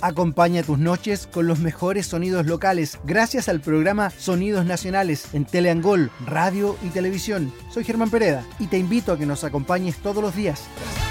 Acompaña tus noches con los mejores sonidos locales gracias al programa Sonidos Nacionales en Teleangol, radio y televisión. Soy Germán Pereda y te invito a que nos acompañes todos los días.